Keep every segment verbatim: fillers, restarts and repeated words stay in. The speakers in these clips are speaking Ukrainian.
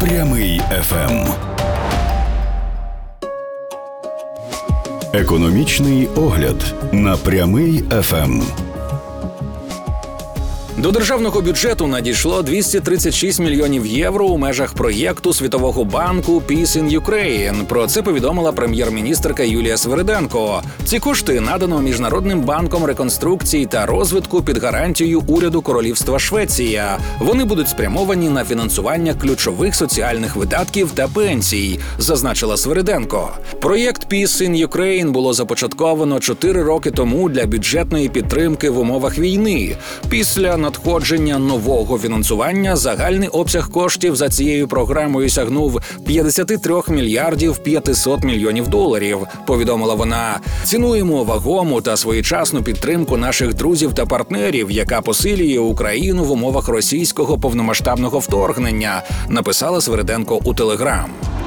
Прямий еф ем. Економічний огляд на Прямий еф ем. До державного бюджету надійшло двісті тридцять шість мільйонів євро у межах проєкту Світового банку «Peace in Ukraine». Про це повідомила прем'єр-міністерка Юлія Свериденко. Ці кошти надано Міжнародним банком реконструкції та розвитку під гарантією уряду Королівства Швеція. Вони будуть спрямовані на фінансування ключових соціальних видатків та пенсій, зазначила Свериденко. Проєкт «Peace in Ukraine» було започатковано чотири роки тому для бюджетної підтримки в умовах війни. Після надходження нового фінансування загальний обсяг коштів за цією програмою сягнув п'ятдесят три мільярдів п'ятсот мільйонів доларів, повідомила вона. Цінуємо вагому та своєчасну підтримку наших друзів та партнерів, яка посилює Україну в умовах російського повномасштабного вторгнення, написала Свериденко у Телеграм.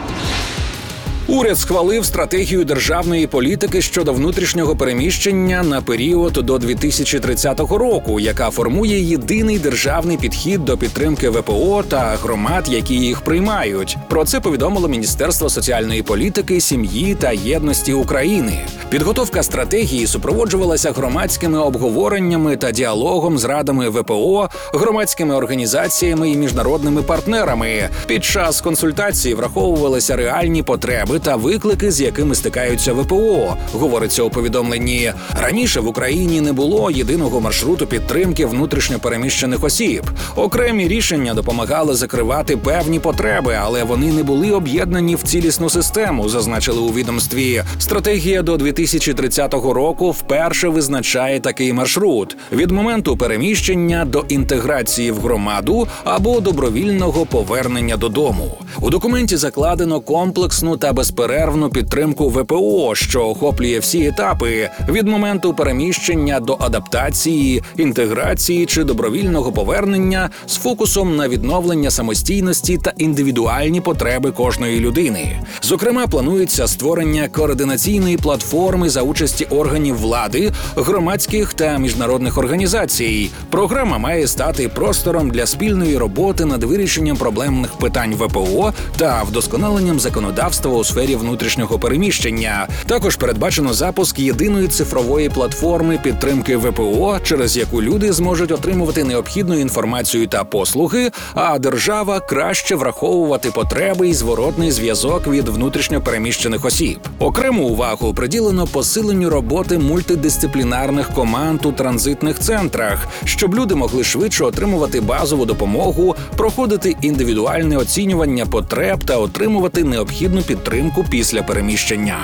Уряд схвалив стратегію державної політики щодо внутрішнього переміщення на період до дві тисячі тридцятого року, яка формує єдиний державний підхід до підтримки ве пе о та громад, які їх приймають. Про це повідомило Міністерство соціальної політики, сім'ї та єдності України. Підготовка стратегії супроводжувалася громадськими обговореннями та діалогом з радами ве пе о, громадськими організаціями і міжнародними партнерами. Під час консультацій враховувалися реальні потреби та виклики, з якими стикаються ве пе о, говориться у повідомленні. Раніше в Україні не було єдиного маршруту підтримки внутрішньопереміщених осіб. Окремі рішення допомагали закривати певні потреби, але вони не були об'єднані в цілісну систему, зазначили у відомстві. Стратегія до дві тисячі тридцятого року вперше визначає такий маршрут – від моменту переміщення до інтеграції в громаду або добровільного повернення додому. У документі закладено комплексну та безперервну підтримку ве пе о, що охоплює всі етапи – від моменту переміщення до адаптації, інтеграції чи добровільного повернення з фокусом на відновлення самостійності та індивідуальні потреби кожної людини. Зокрема, планується створення координаційної платформи за участі органів влади, громадських та міжнародних організацій. Програма має стати простором для спільної роботи над вирішенням проблемних питань ве пе о та вдосконаленням законодавства у сфері внутрішнього переміщення. Також передбачено запуск єдиної цифрової платформи підтримки ве пе о, через яку люди зможуть отримувати необхідну інформацію та послуги, а держава краще враховувати потреби і зворотний зв'язок від внутрішньопереміщених осіб. Окрему увагу приділено посиленню роботи мультидисциплінарних команд у транзитних центрах, щоб люди могли швидше отримувати базову допомогу, проходити індивідуальне оцінювання потреб та отримувати необхідну підтримку після переміщення.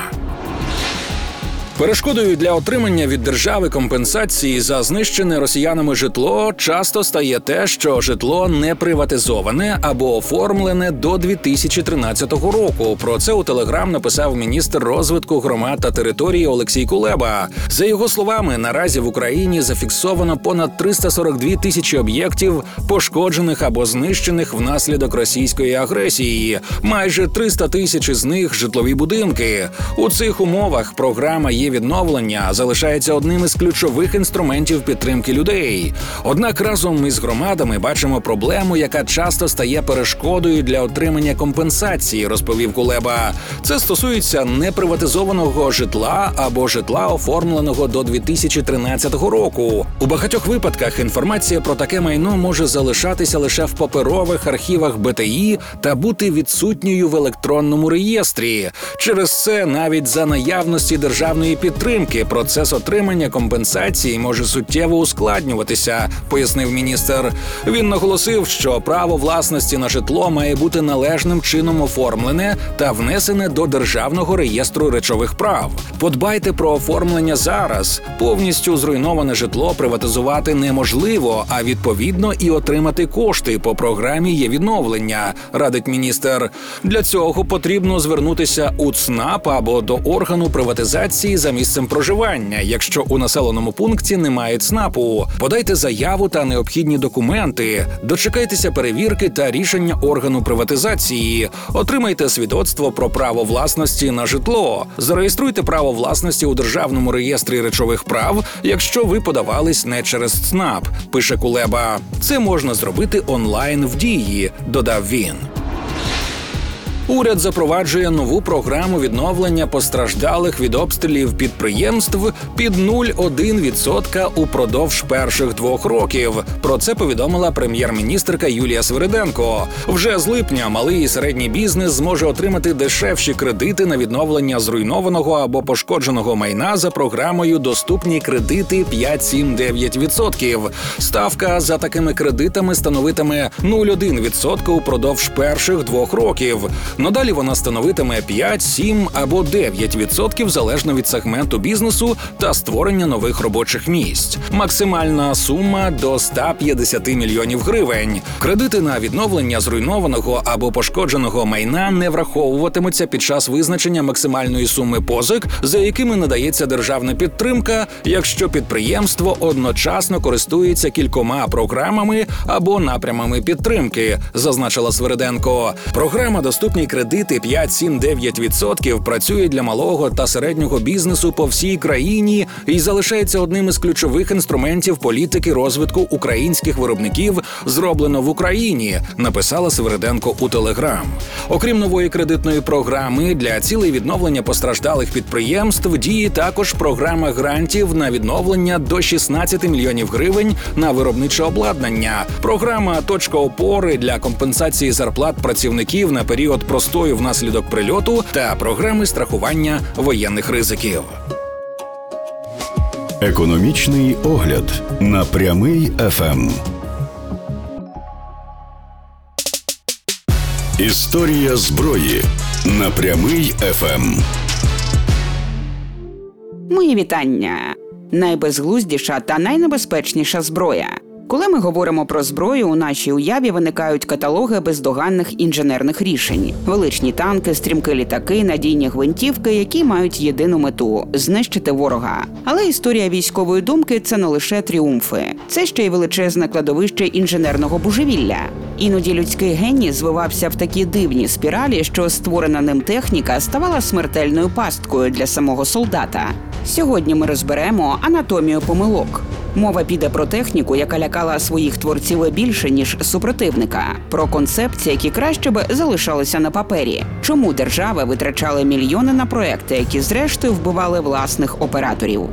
Перешкодою для отримання від держави компенсації за знищене росіянами житло часто стає те, що житло не приватизоване або оформлене до дві тисячі тринадцятого року. Про це у Телеграм написав міністр розвитку громад та території Олексій Кулеба. За його словами, наразі в Україні зафіксовано понад триста сорок дві тисячі об'єктів, пошкоджених або знищених внаслідок російської агресії. Майже триста тисяч із них – житлові будинки. У цих умовах програма «Є відновлення» залишається одним із ключових інструментів підтримки людей. Однак разом із громадами бачимо проблему, яка часто стає перешкодою для отримання компенсації, розповів Кулеба. Це стосується неприватизованого житла або житла, оформленого до дві тисячі тринадцятого року. У багатьох випадках інформація про таке майно може залишатися лише в паперових архівах бе те і та бути відсутньою в електронному реєстрі. Через це навіть за наявності державної підтримки процес отримання компенсації може суттєво ускладнюватися, пояснив міністр. Він наголосив, що право власності на житло має бути належним чином оформлене та внесене до Державного реєстру речових прав. Подбайте про оформлення зараз. Повністю зруйноване житло приватизувати неможливо, а відповідно і отримати кошти по програмі «Є відновлення», радить міністр. Для цього потрібно звернутися у ЦНАП або до органу приватизації за місцем проживання, якщо у населеному пункті немає ЦНАПу. Подайте заяву та необхідні документи, дочекайтеся перевірки та рішення органу приватизації, отримайте свідоцтво про право власності на житло, зареєструйте право власності у Державному реєстрі речових прав, якщо ви подавались не через ЦНАП, пише Кулеба. Це можна зробити онлайн в Дії, додав він. Уряд запроваджує нову програму відновлення постраждалих від обстрілів підприємств під нуль цілих одна десята відсотка упродовж перших двох років. Про це повідомила прем'єр-міністерка Юлія Свириденко. Вже з липня малий і середній бізнес зможе отримати дешевші кредити на відновлення зруйнованого або пошкодженого майна за програмою «Доступні кредити п'ять, сім, дев'ять відсотків». Ставка за такими кредитами становитиме нуль цілих одна десята відсотка упродовж перших двох років. Надалі вона становитиме п'ять, сім або дев'ять відсотків залежно від сегменту бізнесу та створення нових робочих місць. Максимальна сума до ста п'ятдесяти мільйонів гривень. Кредити на відновлення зруйнованого або пошкодженого майна не враховуватимуться під час визначення максимальної суми позик, за якими надається державна підтримка, якщо підприємство одночасно користується кількома програмами або напрямами підтримки, зазначила Свириденко. Програма «Доступні кредити п'ять, сім, дев'ять відсотків» працює для малого та середнього бізнесу по всій країні і залишається одним із ключових інструментів політики розвитку українських виробників «Зроблено в Україні», написала Свириденко у Телеграм. Окрім нової кредитної програми, для цілей відновлення постраждалих підприємств діє також програма грантів на відновлення до шістнадцяти мільйонів гривень на виробниче обладнання, програма «Точка опори» для компенсації зарплат працівників на період простою внаслідок прильоту та програми страхування воєнних ризиків. Економічний огляд на Прямий еф ем. Історія зброї на Прямий еф ем. Мої вітання. Найбезглуздіша та найнебезпечніша зброя. Коли ми говоримо про зброю, у нашій уяві виникають каталоги бездоганних інженерних рішень. Величні танки, стрімкі літаки, надійні гвинтівки, які мають єдину мету – знищити ворога. Але історія військової думки – це не лише тріумфи. Це ще й величезне кладовище інженерного божевілля. Іноді людський геній звивався в такі дивні спіралі, що створена ним техніка ставала смертельною пасткою для самого солдата. Сьогодні ми розберемо анатомію помилок. Мова піде про техніку, яка лякала своїх творців більше, ніж супротивника. Про концепції, які краще б залишалися на папері. Чому держави витрачали мільйони на проекти, які зрештою вбивали власних операторів.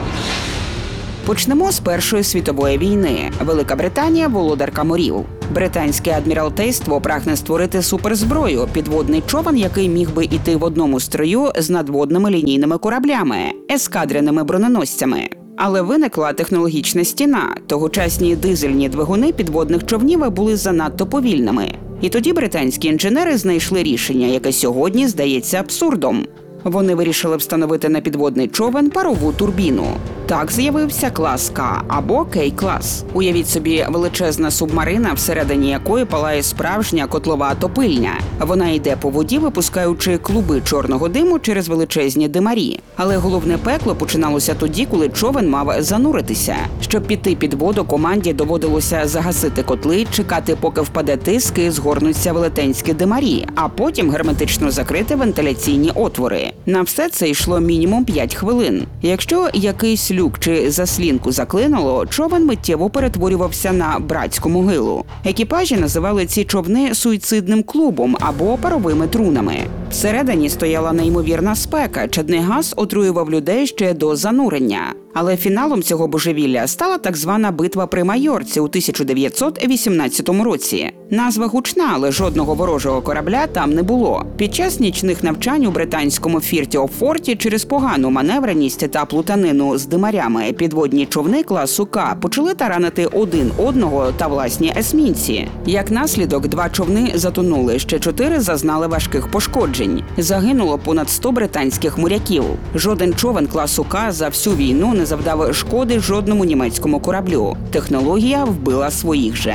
Почнемо з Першої світової війни. Велика Британія – володарка морів. Британське адміралтейство прагне створити суперзброю – підводний човен, який міг би йти в одному строю з надводними лінійними кораблями – ескадреними броненосцями. Але виникла технологічна стіна. Тогочасні дизельні двигуни підводних човнів були занадто повільними. І тоді британські інженери знайшли рішення, яке сьогодні здається абсурдом. Вони вирішили встановити на підводний човен парову турбіну. Так з'явився клас К або Кей-клас. Уявіть собі величезна субмарина, всередині якої палає справжня котлова топильня. Вона йде по воді, випускаючи клуби чорного диму через величезні димарі. Але головне пекло починалося тоді, коли човен мав зануритися. Щоб піти під воду, команді доводилося загасити котли, чекати, поки впаде тиск і згорнуться велетенські димарі, а потім герметично закрити вентиляційні отвори. На все це йшло мінімум п'ять хвилин. Якщо якийсь люк чи заслінку заклинуло, човен миттєво перетворювався на братську могилу. Екіпажі називали ці човни суїцидним клубом або паровими трунами. Всередині стояла неймовірна спека, чадний газ отруював людей ще до занурення. Але фіналом цього божевілля стала так звана битва при Майорці у тисяча дев'ятсот вісімнадцятому році. Назва гучна, але жодного ворожого корабля там не було. Під час нічних навчань у британському Фірті-оф-Форті через погану маневреність та плутанину з димарями підводні човни класу К почали таранити один одного та власні есмінці. Як наслідок, два човни затонули, ще чотири зазнали важких пошкоджень. Загинуло понад сто британських моряків. Жоден човен класу К за всю війну не завдав шкоди жодному німецькому кораблю. Технологія вбила своїх же.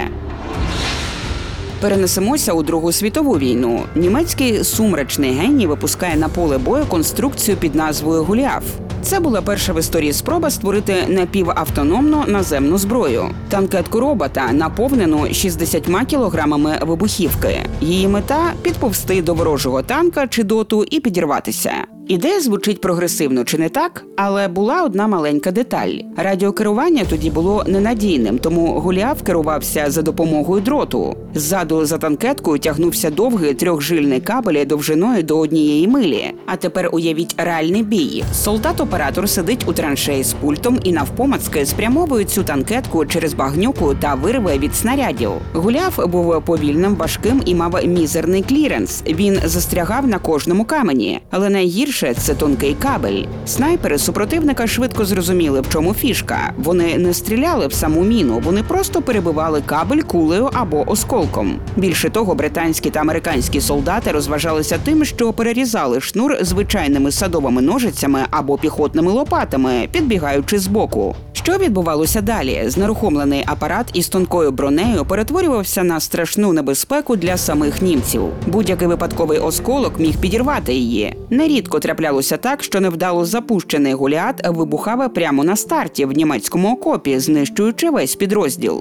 Перенесемося у Другу світову війну. Німецький сумрачний геній випускає на поле бою конструкцію під назвою «Голіаф». Це була перша в історії спроба створити напівавтономну наземну зброю. Танкетку робота, наповнену шістдесятьма кілограмами вибухівки. Її мета – підповзти до ворожого танка чи доту і підірватися. Ідея звучить прогресивно, чи не так? Але була одна маленька деталь. Радіокерування тоді було ненадійним, тому Голіаф керувався за допомогою дроту. Ззаду за танкеткою тягнувся довгий трьохжильний кабель довжиною до однієї милі. А тепер уявіть реальний бій. Солдат-оператор сидить у траншеї з пультом і навпомацки спрямовує цю танкетку через багнюку та вирве від снарядів. Голіаф був повільним, важким і мав мізерний кліренс. Він застрягав на кожному камені. Але найгірше – це тонкий кабель. Снайпери супротивника швидко зрозуміли, в чому фішка. Вони не стріляли в саму міну, вони просто перебивали кабель кулею або осколком. Більше того, британські та американські солдати розважалися тим, що перерізали шнур звичайними садовими ножицями або піхотними лопатами, підбігаючи збоку. Що відбувалося далі? Знерухомлений апарат із тонкою бронею перетворювався на страшну небезпеку для самих німців. Будь-який випадковий осколок міг підірвати її. Нерідко траплялося так, що невдало запущений Голіат вибухав прямо на старті в німецькому окопі, знищуючи весь підрозділ.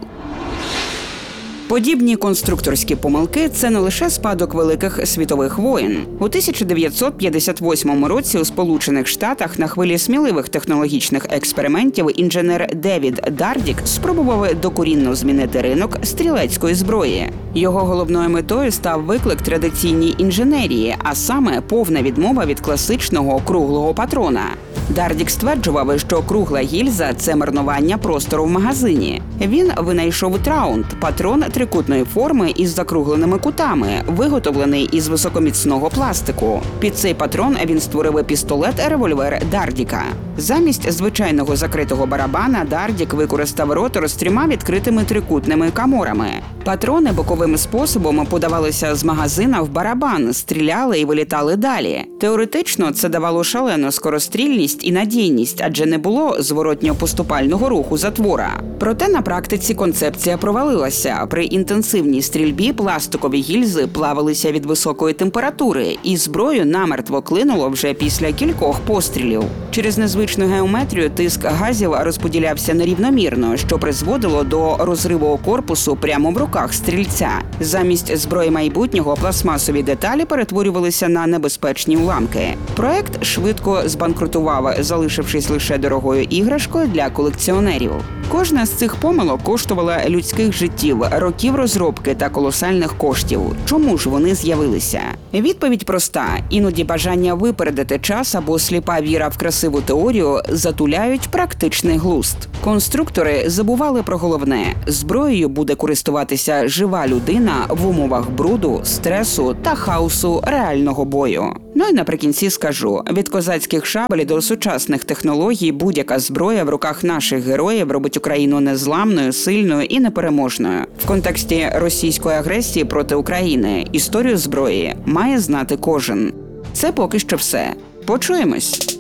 Подібні конструкторські помилки – це не лише спадок великих світових воєн. У тисяча дев'ятсот п'ятдесят восьмому році у Сполучених Штатах на хвилі сміливих технологічних експериментів інженер Девід Дардік спробував докорінно змінити ринок стрілецької зброї. Його головною метою став виклик традиційній інженерії, а саме повна відмова від класичного круглого патрона. Дардік стверджував, що кругла гільза – це марнування простору в магазині. Він винайшов траунд – патрон трикутної форми із закругленими кутами, виготовлений із високоміцного пластику. Під цей патрон він створив пістолет-револьвер Дардіка. Замість звичайного закритого барабана Дардік використав ротор з трьома відкритими трикутними каморами. Патрони боковим способом подавалися з магазина в барабан, стріляли і вилітали далі. Теоретично це давало шалену скорострільність і надійність, адже не було зворотньо-поступального руху затвора. Проте на практиці концепція провалилася. При інтенсивній стрільбі пластикові гільзи плавилися від високої температури, і зброю намертво клинуло вже після кількох пострілів. Через незвичну геометрію тиск газів розподілявся нерівномірно, що призводило до розриву корпусу прямо в руках стрільця. Замість зброї майбутнього пластмасові деталі перетворювалися на небезпечні уламки. Проект швидко збанкрутував, залишившись лише дорогою іграшкою для колекціонерів. Кожна з цих помилок коштувала людських життів, років розробки та колосальних коштів. Чому ж вони з'явилися? Відповідь проста. Іноді бажання випередити час або сліпа віра в красиву теорію затуляють практичний глузд. Конструктори забували про головне – зброєю буде користуватися жива людина в умовах бруду, стресу та хаосу реального бою. Ну і наприкінці скажу, від козацьких шабель до сучасних технологій будь-яка зброя в руках наших героїв робить Україну незламною, сильною і непереможною. В контексті російської агресії проти України історію зброї має знати кожен. Це поки що все. Почуємось!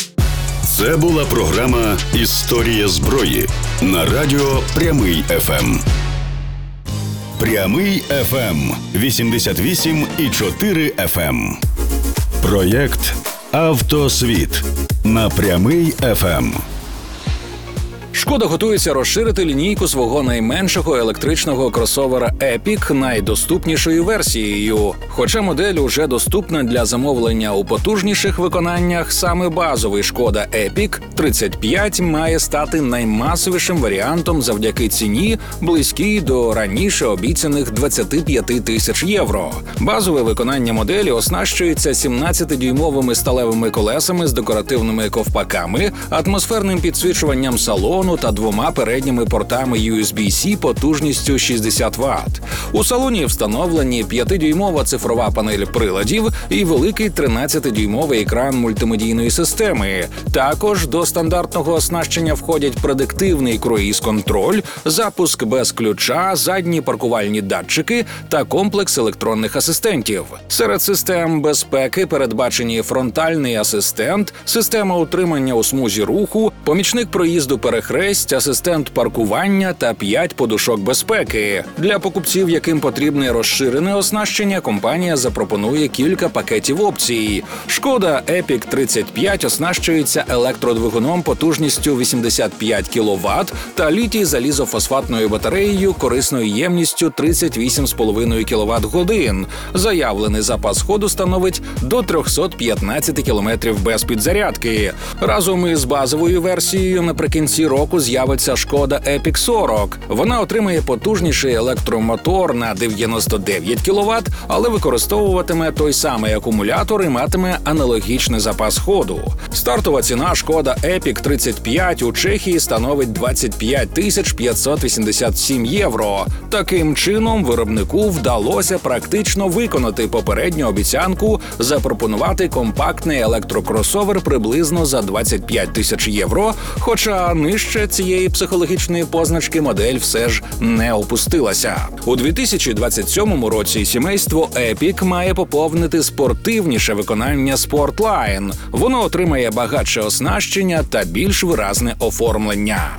Це була програма «Історія зброї» на радіо «Прямий еф ем». «Прямий еф ем» вісімдесят вісім і чотири еф ем. Проєкт «Автосвіт» на «Прямий еф ем». Шкода готується розширити лінійку свого найменшого електричного кросовера Epiq найдоступнішою версією. Хоча модель уже доступна для замовлення у потужніших виконаннях, саме базовий Шкода Epiq тридцять п'ять має стати наймасовішим варіантом завдяки ціні, близькій до раніше обіцяних двадцять п'ять тисяч євро. Базове виконання моделі оснащується сімнадцятидюймовими сталевими колесами з декоративними ковпаками, атмосферним підсвічуванням салону та двома передніми портами ю ес бі-C потужністю шістдесят ватт. У салоні встановлені п'ятидюймова цифрова панель приладів і великий тринадцятидюймовий екран мультимедійної системи. Також до стандартного оснащення входять предиктивний круїз-контроль, запуск без ключа, задні паркувальні датчики та комплекс електронних асистентів. Серед систем безпеки передбачені фронтальний асистент, система утримання у смузі руху, помічник проїзду перехрест, асистент паркування та п'ять подушок безпеки. Для покупців покупців, яким потрібне розширене оснащення, компанія запропонує кілька пакетів опцій. Шкода Епік тридцять п'ять оснащується електродвигуном потужністю вісімдесят п'ять кіловат та літій-залізофосфатною батареєю корисною ємністю тридцять вісім цілих п'ять десятих кіловат-годин. Заявлений запас ходу становить до триста п'ятнадцять кілометрів без підзарядки. Разом із базовою версією наприкінці року з'явиться Шкода Епік сорок. Вона отримає потужніший електромотор на дев'яносто дев'ять кіловат, але використовуватиме той самий акумулятор і матиме аналогічний запас ходу. Стартова ціна Шкода Епік тридцять п'ять у Чехії становить двадцять п'ять тисяч п'ятсот вісімдесят сім євро. Таким чином, виробнику вдалося практично виконати попередню обіцянку запропонувати компактний електрокросовер приблизно за двадцять п'ять тисяч євро, хоча нижче цієї психологічної позначки модель все ж не опустилася. У дві тисячі двадцять сьомому році сімейство Епік має поповнити спортивніше виконання Sportline. Воно отримає багатше оснащення та більш виразне оформлення.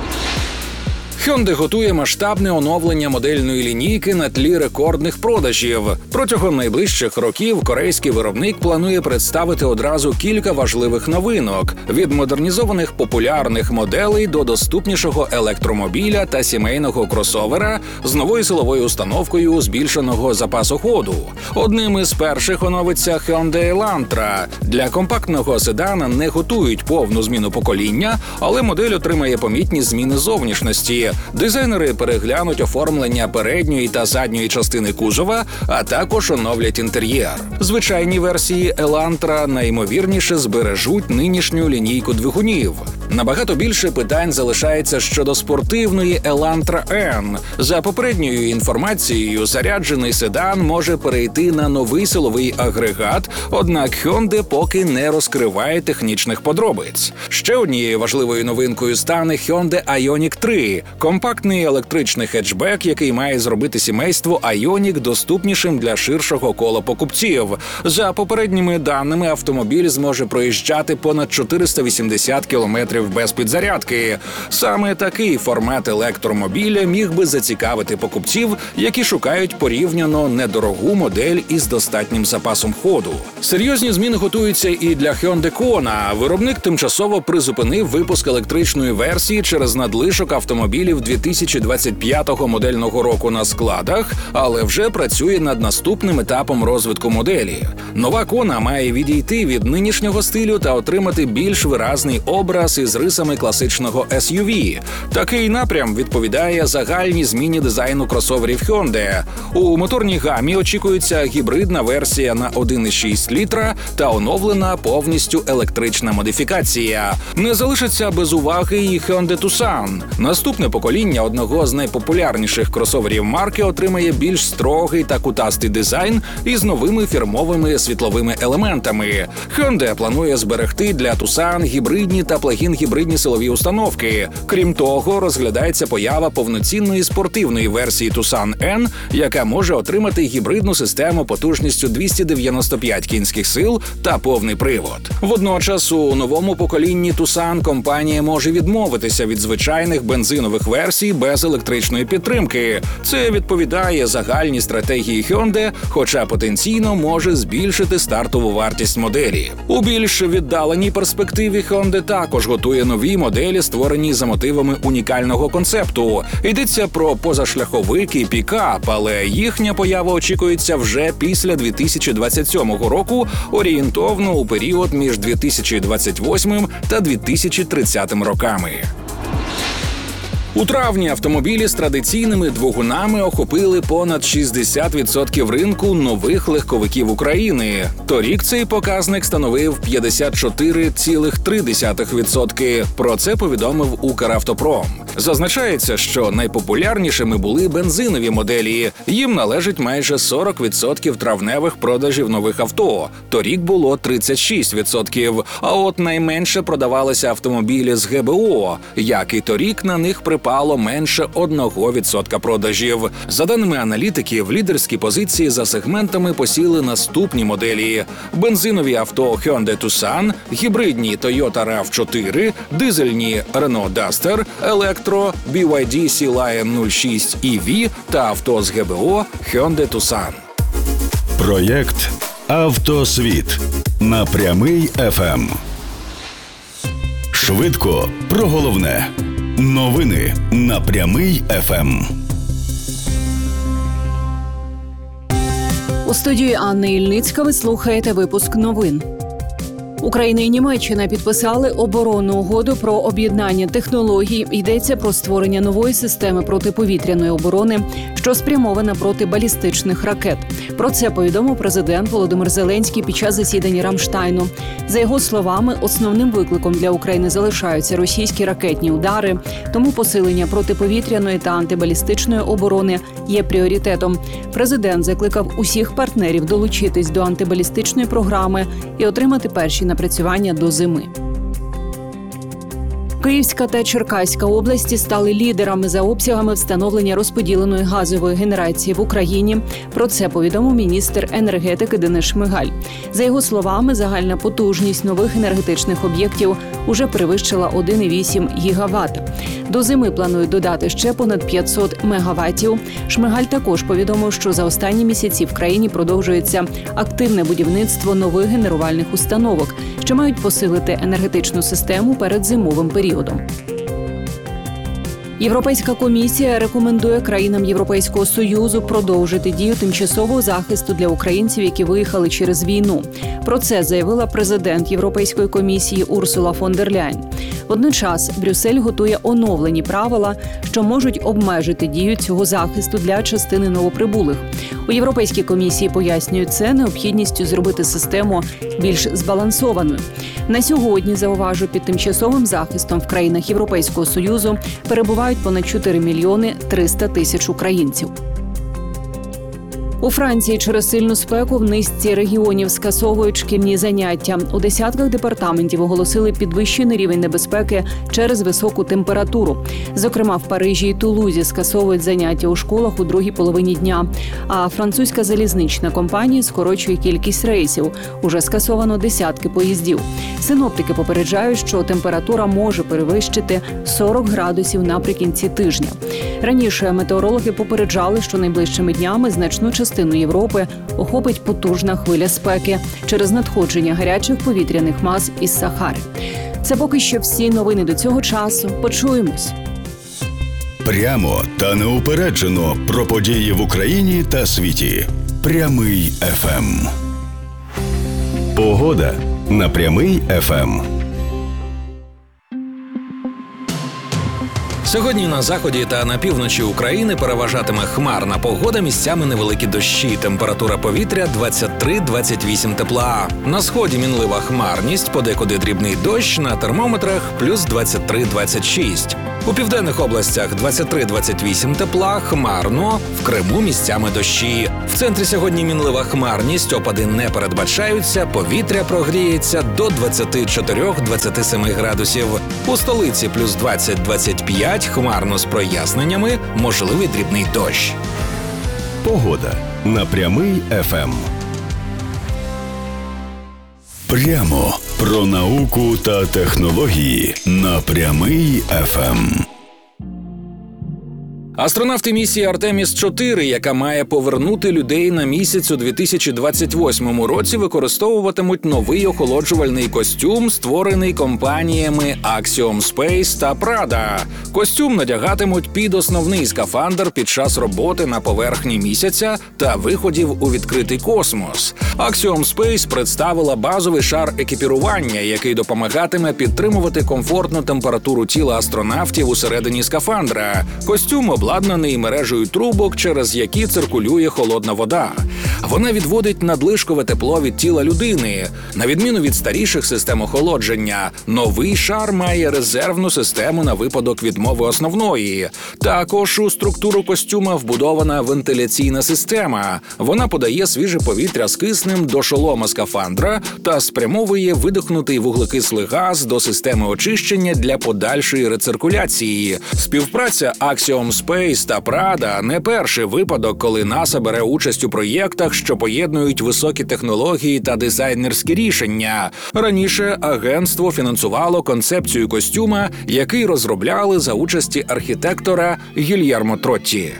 Hyundai готує масштабне оновлення модельної лінійки на тлі рекордних продажів. Протягом найближчих років корейський виробник планує представити одразу кілька важливих новинок – від модернізованих популярних моделей до доступнішого електромобіля та сімейного кросовера з новою силовою установкою збільшеного запасу ходу. Одним із перших оновиться Hyundai Elantra. Для компактного седана не готують повну зміну покоління, але модель отримає помітні зміни зовнішності. Дизайнери переглянуть оформлення передньої та задньої частини кузова, а також оновлять інтер'єр. Звичайні версії Elantra найімовірніше збережуть нинішню лінійку двигунів. Набагато більше питань залишається щодо спортивної Elantra N. За попередньою інформацією, заряджений седан може перейти на новий силовий агрегат, однак Hyundai поки не розкриває технічних подробиць. Ще однією важливою новинкою стане Hyundai Ioniq три – компактний електричний хетчбек, який має зробити сімейство Ioniq доступнішим для ширшого кола покупців. За попередніми даними, автомобіль зможе проїжджати понад чотириста вісімдесят кілометрів без підзарядки. Саме такий формат електромобіля міг би зацікавити покупців, які шукають порівняно недорогу модель із достатнім запасом ходу. Серйозні зміни готуються і для Hyundai Kona. Виробник тимчасово призупинив випуск електричної версії через надлишок автомобілів дві тисячі двадцять п'ятого модельного року на складах, але вже працює над наступним етапом розвитку моделі. Нова Kona має відійти від нинішнього стилю та отримати більш виразний образ із рисами класичного ес ю ві. Такий напрям відповідає загальній зміні дизайну кросоверів Hyundai. У моторній гамі очікується гібридна версія на один і шість літра та оновлена повністю електрична модифікація. Не залишиться без уваги і Hyundai Tucson. Наступне покоління одного з найпопулярніших кросоверів марки отримає більш строгий та кутастий дизайн із новими фірмовими світловими елементами. Hyundai планує зберегти для Tucson гібридні та плагін-гібридні силові установки. Крім того, розглядається поява повноцінної спортивної версії Tucson N, яка може отримати гібридну систему потужністю двісті дев'яносто п'ять кінських сил та повний привод. Водночас у новому поколінні Tucson компанія може відмовитися від звичайних бензинових версій без електричної підтримки. Це відповідає загальній стратегії Hyundai, хоча потенційно може збільшити стартову вартість моделі. У більш віддаленій перспективі Hyundai також готує нові моделі, створені за мотивами унікального концепту. Йдеться про позашляховик і пікап, але їхня поява очікується вже після дві тисячі двадцять сьомого року, орієнтовно у період між дві тисячі двадцять восьмим та дві тисячі тридцятим роками. У травні автомобілі з традиційними двигунами охопили понад шістдесят відсотків ринку нових легковиків України. Торік цей показник становив п'ятдесят чотири цілих три десятих відсотка. Про це повідомив Укравтопром. Зазначається, що найпопулярнішими були бензинові моделі. Їм належить майже сорок відсотків травневих продажів нових авто. Торік було тридцять шість відсотків. А от найменше продавалися автомобілі з ге бе о. Як і торік, на них припали впало менше одного відсотка продажів. За даними аналітиків, лідерські позиції за сегментами посіли наступні моделі: бензинові авто Hyundai Tucson, гібридні Toyota рав чотири, дизельні Renault Duster, електро бі вай ді Sea Lion нуль шість і ві та авто з ге бе о Hyundai Tucson. Проєкт «Автосвіт» на Прямий еф ем. Швидко про головне. Новини на Прямий еф ем. У студії Анни Ільницька ви слухаєте випуск новин. Україна і Німеччина підписали оборонну угоду про об'єднання технологій. Йдеться про створення нової системи протиповітряної оборони, що спрямована проти балістичних ракет. Про це повідомив президент Володимир Зеленський під час засідання Рамштайну. За його словами, основним викликом для України залишаються російські ракетні удари, тому посилення протиповітряної та антибалістичної оборони є пріоритетом. Президент закликав усіх партнерів долучитись до антибалістичної програми і отримати перші напрацювання до зими. Київська та Черкаська області стали лідерами за обсягами встановлення розподіленої газової генерації в Україні. Про це повідомив міністр енергетики Денис Шмигаль. За його словами, загальна потужність нових енергетичних об'єктів уже перевищила один цілих вісім гігават. До зими планують додати ще понад п'ятсот мегаватів. Шмигаль також повідомив, що за останні місяці в країні продовжується активне будівництво нових генерувальних установок, що мають посилити енергетичну систему перед зимовим періодом. Європейська комісія рекомендує країнам Європейського Союзу продовжити дію тимчасового захисту для українців, які виїхали через війну. Про це заявила президент Європейської комісії Урсула фон дер Ляйн. Водночас Брюссель готує оновлені правила, що можуть обмежити дію цього захисту для частини новоприбулих. У Європейській комісії пояснюють це необхідністю зробити систему більш збалансованою. На сьогодні, зауважу, під тимчасовим захистом в країнах Європейського Союзу перебувають понад чотири мільйони триста тисяч українців. У Франції через сильну спеку в низці регіонів скасовують шкільні заняття. У десятках департаментів оголосили підвищений рівень небезпеки через високу температуру. Зокрема, в Парижі і Тулузі скасовують заняття у школах у другій половині дня. А французька залізнична компанія скорочує кількість рейсів. Уже скасовано десятки поїздів. Синоптики попереджають, що температура може перевищити сорок градусів наприкінці тижня. Раніше метеорологи попереджали, що найближчими днями значну частину Європи охопить потужна хвиля спеки через надходження гарячих повітряних мас із Сахари. Це поки що всі новини до цього часу. Почуємось. Прямо та неупереджено про події в Україні та світі. Прямий еф ем. Погода на Прямий еф ем. Сьогодні на заході та на півночі України переважатиме хмарна погода, місцями невеликі дощі. Температура повітря двадцять три - двадцять вісім тепла. На сході мінлива хмарність, подекуди дрібний дощ, на термометрах плюс двадцять три - двадцять шість. У південних областях двадцять три - двадцять вісім тепла, хмарно, в Криму місцями дощі. В центрі сьогодні мінлива хмарність, опади не передбачаються, повітря прогріється до двадцять чотири - двадцять сім градусів. У столиці плюс двадцять - двадцять п'ять, хмарно з проясненнями, можливий дрібний дощ. Погода на Прямий еф ем. Прямо про науку та технології на Прямий еф ем. Астронавти місії Артеміс чотири, яка має повернути людей на місяць у дві тисячі двадцять восьмому році, використовуватимуть новий охолоджувальний костюм, створений компаніями Axiom Space та Prada. Костюм надягатимуть під основний скафандр під час роботи на поверхні місяця та виходів у відкритий космос. Axiom Space представила базовий шар екіпірування, який допомагатиме підтримувати комфортну температуру тіла астронавтів усередині скафандра. Костюм обладнаний мережею трубок, через які циркулює холодна вода. Вона відводить надлишкове тепло від тіла людини. На відміну від старіших систем охолодження, новий шар має резервну систему на випадок відмови основної. Також у структуру костюма вбудована вентиляційна система. Вона подає свіже повітря з киснем до шолома скафандра та спрямовує видихнутий вуглекислий газ до системи очищення для подальшої рециркуляції. Співпраця Axiom Space та Prada – не перший випадок, коли НАСА бере участь у проєктах, що поєднують високі технології та дизайнерські рішення. Раніше агентство фінансувало концепцію костюма, який розробляли за участі архітектора Гільєрмо Тротті.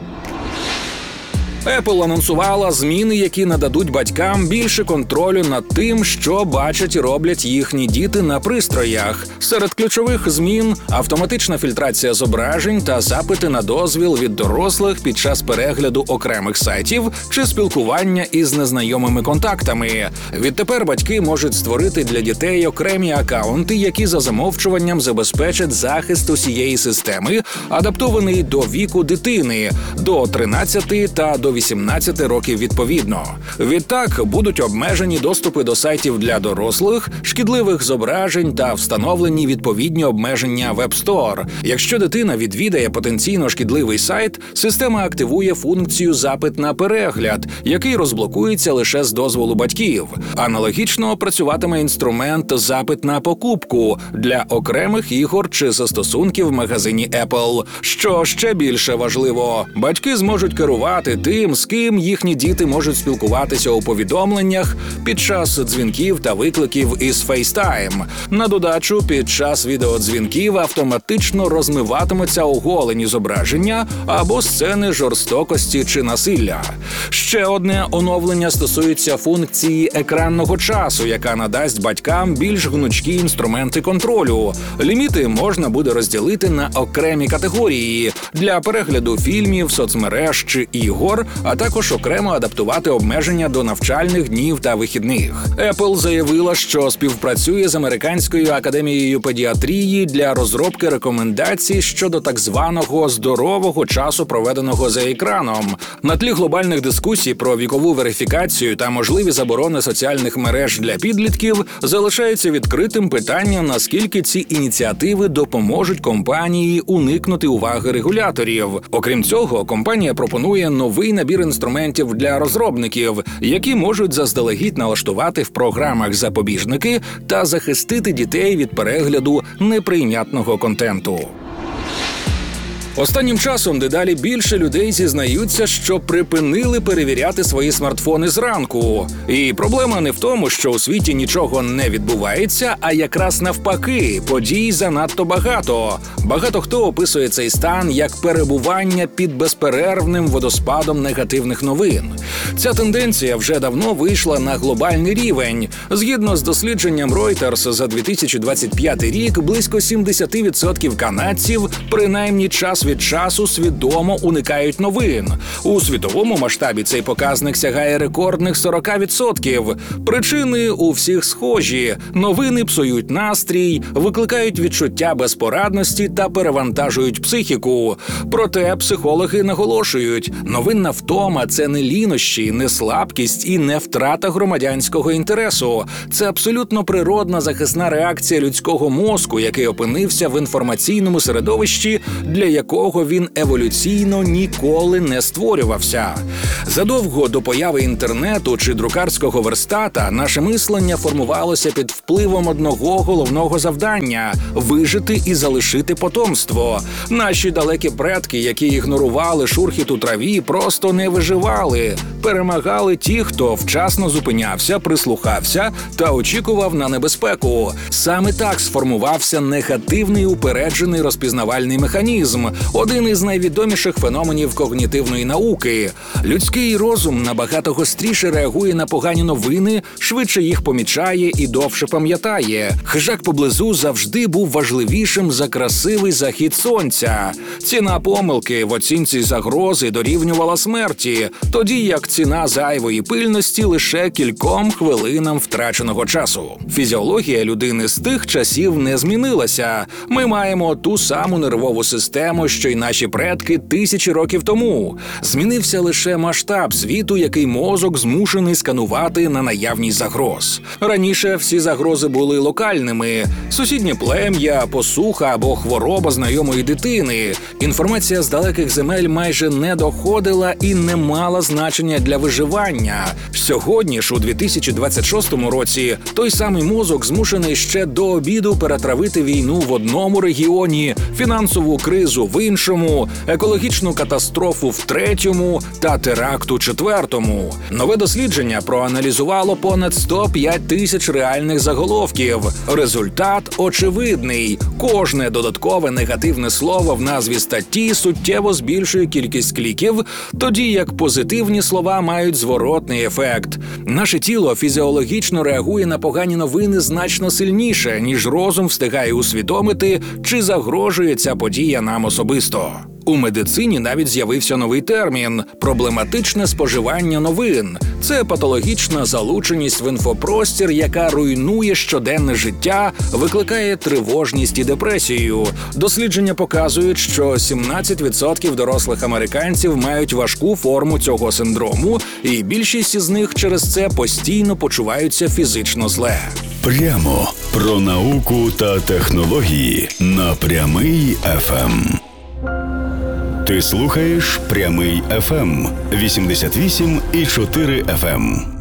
Apple анонсувала зміни, які нададуть батькам більше контролю над тим, що бачать і роблять їхні діти на пристроях. Серед ключових змін – автоматична фільтрація зображень та запити на дозвіл від дорослих під час перегляду окремих сайтів чи спілкування із незнайомими контактами. Відтепер батьки можуть створити для дітей окремі акаунти, які за замовчуванням забезпечать захист усієї системи, адаптований до віку дитини – до тринадцяти та до вісімнадцяти років відповідно. Відтак будуть обмежені доступи до сайтів для дорослих, шкідливих зображень та встановлені відповідні обмеження в App Store. Якщо дитина відвідає потенційно шкідливий сайт, система активує функцію «Запит на перегляд», який розблокується лише з дозволу батьків. Аналогічно працюватиме інструмент «Запит на покупку» для окремих ігор чи застосунків в магазині Apple. Що ще більше важливо, батьки зможуть керувати тим, з ким їхні діти можуть спілкуватися у повідомленнях під час дзвінків та викликів із FaceTime. На додачу, під час відеодзвінків автоматично розмиватимуться оголені зображення або сцени жорстокості чи насилля. Ще одне оновлення стосується функції екранного часу, яка надасть батькам більш гнучкі інструменти контролю. Ліміти можна буде розділити на окремі категорії для перегляду фільмів, соцмереж чи ігор, а також окремо адаптувати обмеження до навчальних днів та вихідних. Apple заявила, що співпрацює з Американською академією педіатрії для розробки рекомендацій щодо так званого здорового часу, проведеного за екраном. На тлі глобальних дискусій про вікову верифікацію та можливі заборони соціальних мереж для підлітків залишається відкритим питання, наскільки ці ініціативи допоможуть компанії уникнути уваги регуляторів. Окрім цього, компанія пропонує новий набір інструментів для розробників, які можуть заздалегідь налаштувати в програмах запобіжники та захистити дітей від перегляду неприйнятного контенту. Останнім часом дедалі більше людей зізнаються, що припинили перевіряти свої смартфони зранку. І проблема не в тому, що у світі нічого не відбувається, а якраз навпаки, подій занадто багато. Багато хто описує цей стан як перебування під безперервним водоспадом негативних новин. Ця тенденція вже давно вийшла на глобальний рівень. Згідно з дослідженням Reuters за дві тисячі двадцять п'ятий рік, близько сімдесят відсотків канадців принаймні час від часу свідомо уникають новин. У світовому масштабі цей показник сягає рекордних сорок відсотків. Причини у всіх схожі. Новини псують настрій, викликають відчуття безпорадності та перевантажують психіку. Проте психологи наголошують, новинна втома – це не лінощі, не слабкість і не втрата громадянського інтересу. Це абсолютно природна захисна реакція людського мозку, який опинився в інформаційному середовищі, для якого він еволюційно ніколи не створювався. Задовго до появи інтернету чи друкарського верстата наше мислення формувалося під впливом одного головного завдання – вижити і залишити потомство. Наші далекі предки, які ігнорували шурхіт у траві, просто не виживали. Перемагали ті, хто вчасно зупинявся, прислухався та очікував на небезпеку. Саме так сформувався негативний упереджений розпізнавальний механізм – один із найвідоміших феноменів когнітивної науки. Людський розум набагато гостріше реагує на погані новини, швидше їх помічає і довше пам'ятає. Хижак поблизу завжди був важливішим за красивий захід сонця. Ціна помилки в оцінці загрози дорівнювала смерті, тоді як ціна зайвої пильності лише кільком хвилинам втраченого часу. Фізіологія людини з тих часів не змінилася. Ми маємо ту саму нервову систему, само, що й наші предки тисячі років тому. Змінився лише масштаб світу, який мозок змушений сканувати на наявність загроз. Раніше всі загрози були локальними – сусіднє плем'я, посуха або хвороба знайомої дитини. Інформація з далеких земель майже не доходила і не мала значення для виживання. Сьогодні ж, у дві тисячі двадцять шостому році, той самий мозок змушений ще до обіду перетравити війну в одному регіоні, фінансову кризу в іншому, екологічну катастрофу в третьому та теракт у четвертому. Нове дослідження проаналізувало понад сто п'ять тисяч реальних заголовків. Результат очевидний. Кожне додаткове негативне слово в назві статті суттєво збільшує кількість кліків, тоді як позитивні слова мають зворотний ефект. Наше тіло фізіологічно реагує на погані новини значно сильніше, ніж розум встигає усвідомити, чи загрожує ця подія нам особисто. У медицині навіть з'явився новий термін – проблематичне споживання новин. Це патологічна залученість в інфопростір, яка руйнує щоденне життя, викликає тривожність і депресію. Дослідження показують, що сімнадцять відсотків дорослих американців мають важку форму цього синдрому, і більшість із них через це постійно почуваються фізично зле. Прямо про науку та технології на Прямий еф ем. Ти слухаєш Прямий еф ем вісімдесят вісім і чотири еф ем.